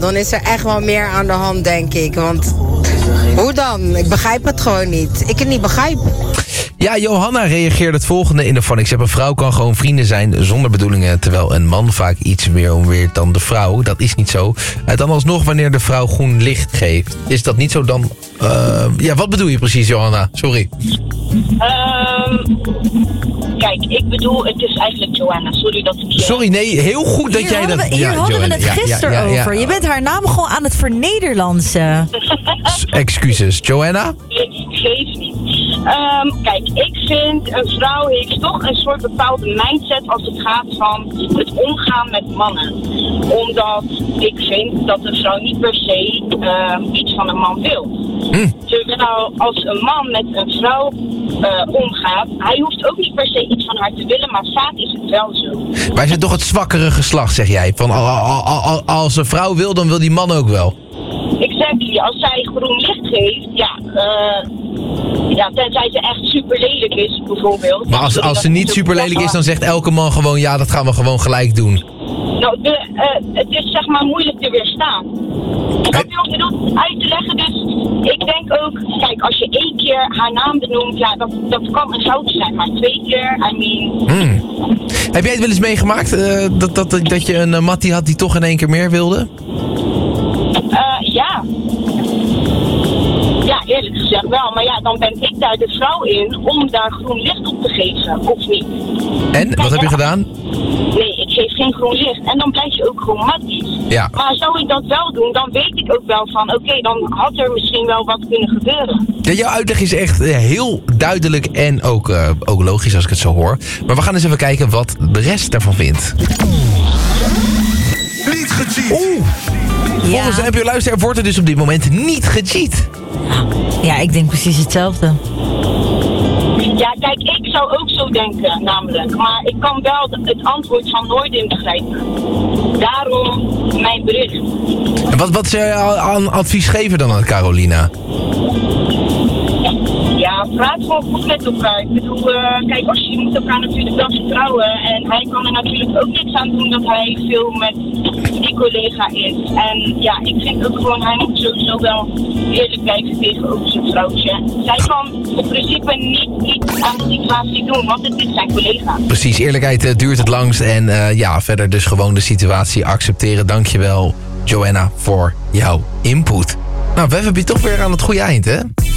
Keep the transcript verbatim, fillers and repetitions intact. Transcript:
dan is er echt wel meer aan de hand, denk ik. Want hoe dan? Ik begrijp het gewoon niet. Ik het niet begrijp. Ja, Johanna reageert het volgende in de Funny. Ik zeg, een vrouw kan gewoon vrienden zijn zonder bedoelingen, terwijl een man vaak iets meer onweert dan de vrouw. Dat is niet zo. Uh, dan alsnog wanneer de vrouw groen licht geeft. Is dat niet zo dan... Uh, ja, wat bedoel je precies, Johanna? Sorry. Um, kijk, ik bedoel, het is eigenlijk Joanna. Sorry dat ik... Sorry, nee, heel goed dat hier jij dat... We, hier ja, hadden Joanna, we het gisteren ja, ja, ja, ja. over. Je bent haar naam gewoon aan het vernederlandsen. Excuses. Joanna? Geef niet. Um, kijk, ik vind een vrouw heeft toch een soort bepaalde mindset als het gaat van het omgaan met mannen. Omdat ik vind dat een vrouw niet per se uh, iets van een man wil. Hm. Terwijl als een man met een vrouw uh, omgaat, hij hoeft ook niet per se iets van haar te willen, maar vaak is het wel zo. Wij zijn toch het zwakkere geslacht, zeg jij. Van, als een vrouw wil, dan wil die man ook wel. Exactly. Als zij groen licht geeft, ja... Uh, Ja, tenzij ze echt super lelijk is, bijvoorbeeld. Maar als, als ze niet super lelijk is, dan zegt elke man gewoon... ja, dat gaan we gewoon gelijk doen. Nou, de, uh, het is zeg maar moeilijk te weerstaan. Ik heb je ook bedoeld uit te leggen, dus ik denk ook... Kijk, als je één keer haar naam benoemt, ja, dat, dat kan een fout zijn. Maar twee keer, I mean... Hmm. Heb jij het wel eens meegemaakt, uh, dat, dat, dat je een uh, mattie had die toch in één keer meer wilde? Uh, ja. Ja, eerlijk gezegd wel. Maar ja, dan ben ik daar de vrouw in om daar groen licht op te geven, of niet? En? Wat Kijk, heb je gedaan? Nee, ik geef geen groen licht. En dan blijf je ook gewoon matties. Ja. Maar zou ik dat wel doen, dan weet ik ook wel van... Oké, okay, dan had er misschien wel wat kunnen gebeuren. Ja, jouw uitleg is echt heel duidelijk en ook, uh, ook logisch als ik het zo hoor. Maar we gaan eens even kijken wat de rest daarvan vindt. Niet gecheat. Oeh. Ja. Volgens de N P O-luisteraar wordt er dus op dit moment niet gecheat. Ja, ik denk precies hetzelfde. Ja, kijk, ik zou ook zo denken, namelijk. Maar ik kan wel het antwoord van Noordin begrijpen. Daarom mijn bericht. En wat, wat zou je aan advies geven dan aan Carolina? Ja, praat gewoon goed met elkaar. Ik bedoel, uh, kijk, als je, je moet elkaar natuurlijk wel vertrouwen. En hij kan er natuurlijk ook niks aan doen dat hij veel met die collega is. En ja, ik vind ook gewoon, hij moet sowieso wel eerlijk blijven tegenover zijn vrouwtje. Zij kan in principe niet iets aan de situatie doen, want het is zijn collega. Precies, eerlijkheid uh, duurt het langst. En uh, ja, verder dus gewoon de situatie accepteren. Dankjewel, Joanna, voor jouw input. Nou, we hebben je toch weer aan het goede eind, hè?